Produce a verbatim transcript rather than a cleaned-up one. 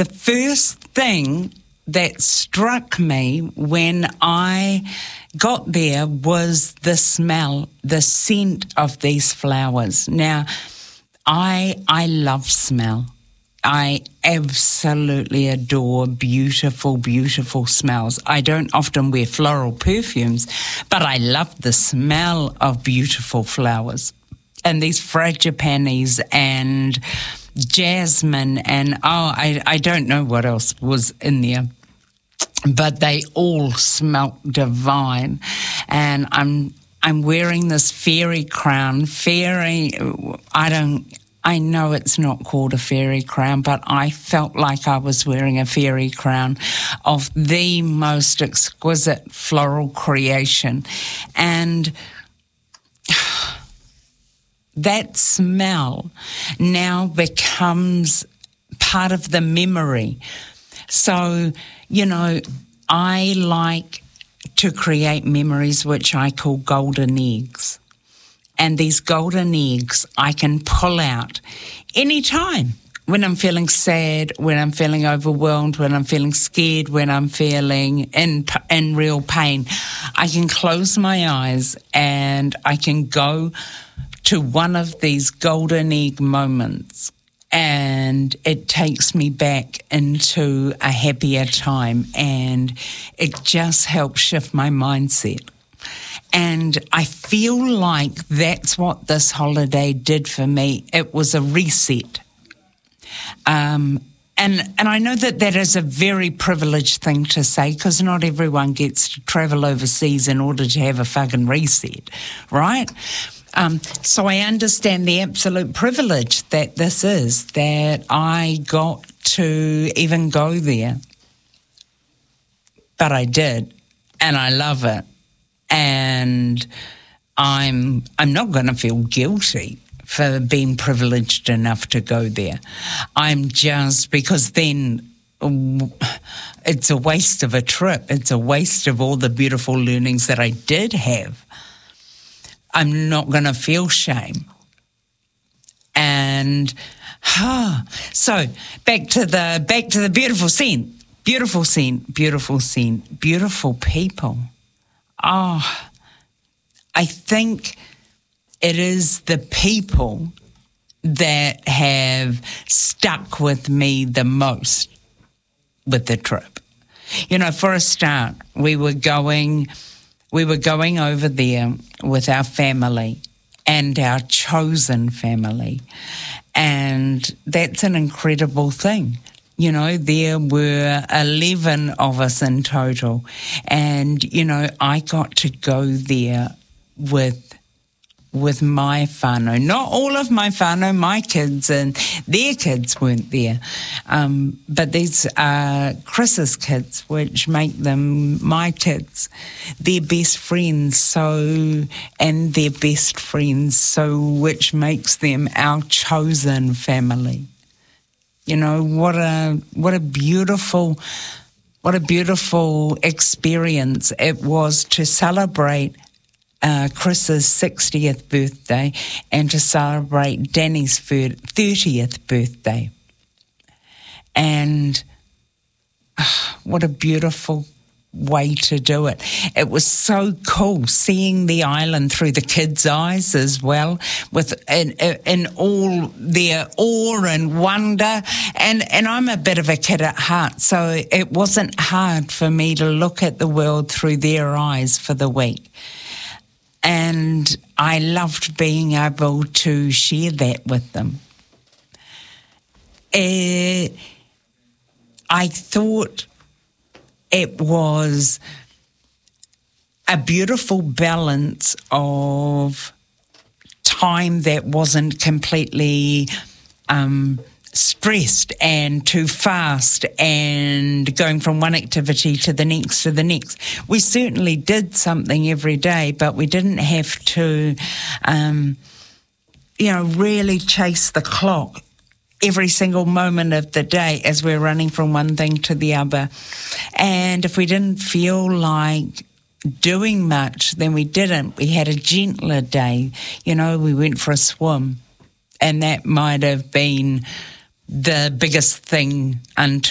the first thing that struck me when I got there was the smell, the scent of these flowers. Now, I I love smell. I absolutely adore beautiful, beautiful smells. I don't often wear floral perfumes, but I love the smell of beautiful flowers. And these frangipanis and jasmine and, oh, I, I don't know what else was in there, but they all smelt divine. And I'm I'm wearing this fairy crown. Fairy, I don't, I know it's not called a fairy crown, but I felt like I was wearing a fairy crown of the most exquisite floral creation. And that smell now becomes part of the memory. So, you know, I like to create memories which I call golden eggs. And these golden eggs I can pull out anytime. When I'm feeling sad, when I'm feeling overwhelmed, when I'm feeling scared, when I'm feeling in, in real pain, I can close my eyes and I can go to one of these golden egg moments, and it takes me back into a happier time, and it just helps shift my mindset. And I feel like that's what this holiday did for me. It was a reset. Um, and and I know that that is a very privileged thing to say, because not everyone gets to travel overseas in order to have a fucking reset, right? Um, so I understand the absolute privilege that this is, that I got to even go there. But I did, and I love it. And I'm I'm not going to feel guilty for being privileged enough to go there. I'm just, because then it's a waste of a trip. It's a waste of all the beautiful learnings that I did have. I'm not going to feel shame. And ah, so back to the back to the beautiful scene, beautiful scene, beautiful scene, beautiful people. Oh, I think it is the people that have stuck with me the most with the trip. You know, for a start, we were going. We were going over there with our family and our chosen family. And that's an incredible thing. You know, there were eleven of us in total. And, you know, I got to go there with with my whānau. Not all of my whānau, my kids and their kids weren't there. Um, but these are Chris's kids, which make them my kids. They're best friends, so, and their best friends, so, which makes them our chosen family. You know, what a, what a beautiful, what a beautiful experience it was to celebrate Uh, Chris's sixtieth birthday and to celebrate Danny's thirtieth birthday. And uh, what a beautiful way to do it. It was so cool seeing the island through the kids' eyes as well, with in, in all their awe and wonder. And, and I'm a bit of a kid at heart, so it wasn't hard for me to look at the world through their eyes for the week. And I loved being able to share that with them. Uh, I thought it was a beautiful balance of time that wasn't completely um, stressed and too fast and going from one activity to the next to the next. We certainly did something every day, but we didn't have to, um, you know, really chase the clock every single moment of the day as we're running from one thing to the other. And if we didn't feel like doing much, then we didn't. We had a gentler day. You know, we went for a swim, and that might have been the biggest thing until